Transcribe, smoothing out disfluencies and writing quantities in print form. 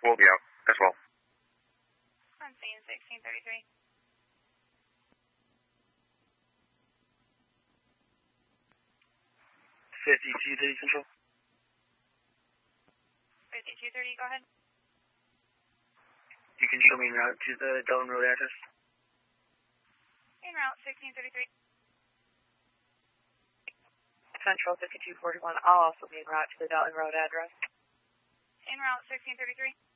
will be out as well. I'm seeing 1633. 5230 Central. 5230, go ahead. You can show me en route to the Delton Road address. En route 1633. Central 5241, I'll also be en route to the Delton Road address. En route 1633.